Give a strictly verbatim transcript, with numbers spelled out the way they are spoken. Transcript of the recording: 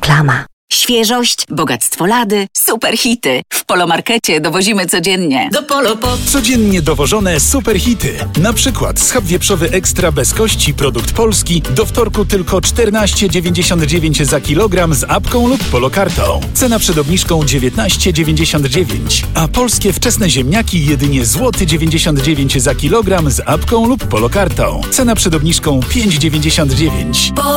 Reklama. Świeżość, bogactwo lady, super hity. W Polomarkecie dowozimy codziennie. Do Polo po... Codziennie dowożone super hity. Na przykład schab wieprzowy ekstra bez kości, produkt polski. Do wtorku tylko czternaście dziewięćdziesiąt dziewięć za kilogram z apką lub polokartą. Cena przed obniżką dziewiętnaście dziewięćdziesiąt dziewięć. A polskie wczesne ziemniaki jedynie złoty dziewięćdziesiąt dziewięć za kilogram z apką lub polokartą. Cena przed obniżką pięć dziewięćdziesiąt dziewięć.